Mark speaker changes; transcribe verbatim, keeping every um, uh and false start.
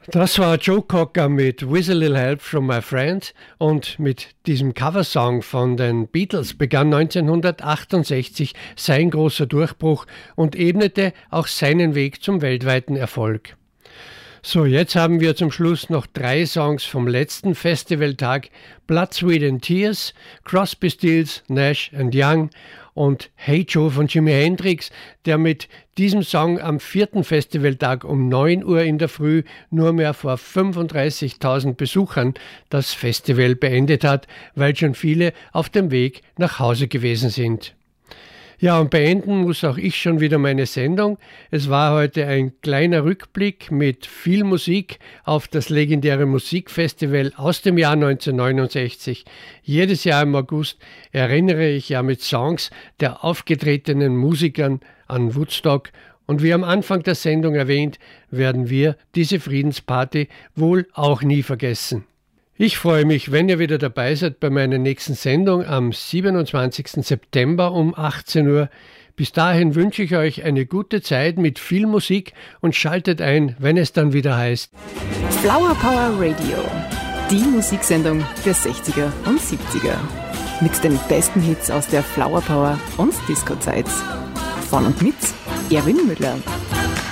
Speaker 1: Das war Joe Cocker mit With a Little Help from My Friend, und mit diesem Coversong von den Beatles begann neunzehnhundertachtundsechzig sein großer Durchbruch und ebnete auch seinen Weg zum weltweiten Erfolg. So, jetzt haben wir zum Schluss noch drei Songs vom letzten Festivaltag: Blood, Sweat and Tears, Crosby, Stills, Nash and Young und Hey Joe von Jimi Hendrix, der mit diesem Song am vierten Festivaltag um neun Uhr in der Früh nur mehr vor fünfunddreißigtausend Besuchern das Festival beendet hat, weil schon viele auf dem Weg nach Hause gewesen sind. Ja, und beenden muss auch ich schon wieder meine Sendung. Es war heute ein kleiner Rückblick mit viel Musik auf das legendäre Musikfestival aus dem Jahr neunzehnhundertneunundsechzig. Jedes Jahr im August erinnere ich ja mit Songs der aufgetretenen Musikern an Woodstock. Und wie am Anfang der Sendung erwähnt, werden wir diese Friedensparty wohl auch nie vergessen. Ich freue mich, wenn ihr wieder dabei seid bei meiner nächsten Sendung am siebenundzwanzigsten September um achtzehn Uhr. Bis dahin wünsche ich euch eine gute Zeit mit viel Musik und schaltet ein, wenn es dann wieder heißt
Speaker 2: Flower Power Radio, die Musiksendung der sechziger und siebziger. Mit den besten Hits aus der Flower Power und Disco-Zeit. Von und mit Erwin Müller.